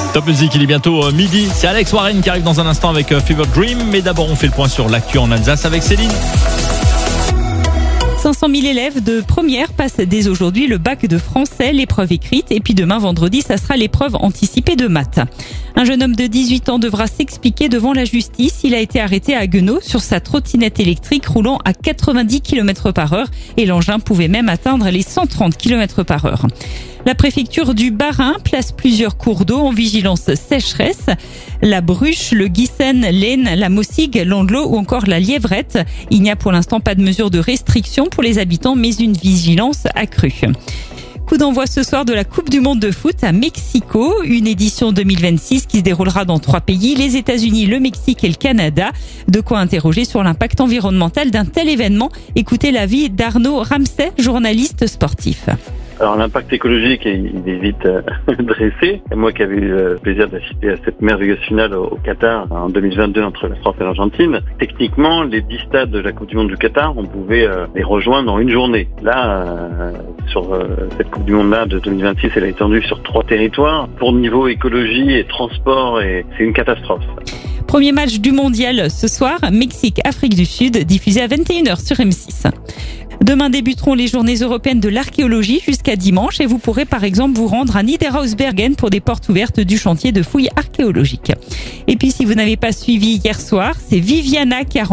Top Music, il est bientôt midi. C'est Alex Warren qui arrive dans un instant avec Fever Dream. Mais d'abord, on fait le point sur l'actu en Alsace avec Céline. 500 000 élèves de première passent dès aujourd'hui le bac de français, l'épreuve écrite. Et puis demain, vendredi, ça sera l'épreuve anticipée de maths. Un jeune homme de 18 ans devra s'expliquer devant la justice. Il a été arrêté à Haguenau sur sa trottinette électrique roulant à 90 km/h. Et l'engin pouvait même atteindre les 130 km/h. La préfecture du Bas-Rhin place plusieurs cours d'eau en vigilance sécheresse. La Bruche, le Guissen, l'Aisne, la Mossig, l'Andelot ou encore la Lièvrette. Il n'y a pour l'instant pas de mesure de restriction pour les habitants, mais une vigilance accrue. Coup d'envoi ce soir de la Coupe du Monde de foot à Mexico, une édition 2026 qui se déroulera dans 3 pays, les États-Unis, le Mexique et le Canada. De quoi interroger sur l'impact environnemental d'un tel événement. Écoutez l'avis d'Arnaud Ramsay, journaliste sportif. Alors l'impact écologique, il est vite dressé. Et moi qui avais eu le plaisir d'assister à cette merveilleuse finale au Qatar en 2022 entre la France et l'Argentine, techniquement, les 10 stades de la Coupe du Monde du Qatar, on pouvait les rejoindre en une journée. Là, sur cette Coupe du Monde-là de 2026, elle est étendue sur 3 territoires. Pour niveau écologie et transport, c'est une catastrophe. Premier match du mondial ce soir, Mexique-Afrique du Sud, diffusé à 21h sur M6. Demain débuteront les journées européennes de l'archéologie jusqu'à dimanche et vous pourrez par exemple vous rendre à Niederhausbergen pour des portes ouvertes du chantier de fouilles archéologiques. Et puis si vous n'avez pas suivi hier soir, c'est Viviana qui a